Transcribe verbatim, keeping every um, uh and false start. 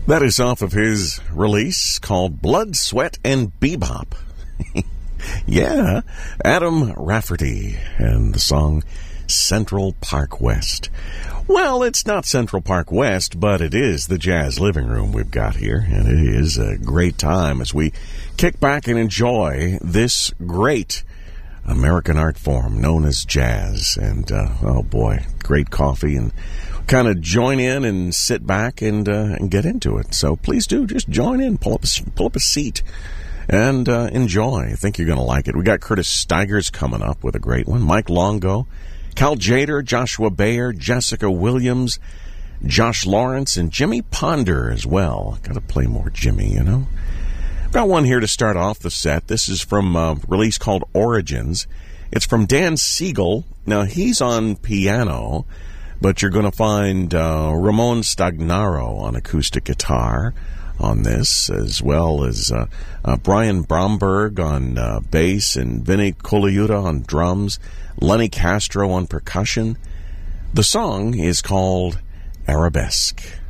That is off of his release called Blood, Sweat, and Bebop. Yeah, Adam Rafferty and the song Central Park West. Well, it's not Central Park West, but it is the jazz living room we've got here, and it is a great time as we kick back and enjoy this great American art form known as jazz. And, uh, oh boy, great coffee, and kind of join in and sit back and uh, and get into it. So please do, just join in, pull up a, pull up a seat, and uh, enjoy. I think you're going to like it. We got Curtis Stigers coming up with a great one, Mike Longo, Cal Jader, Joshua Bayer, Jessica Williams, Josh Lawrence, and Jimmy Ponder as well. Got to play more Jimmy, you know. Got one here to start off the set. This is from a release called Origins. It's from Dan Siegel. Now, he's on piano, but you're going to find uh, Ramon Stagnaro on acoustic guitar on this, as well as uh, uh, Brian Bromberg on uh, bass and Vinny Colaiuta on drums, Lenny Castro on percussion. The song is called Arabesque.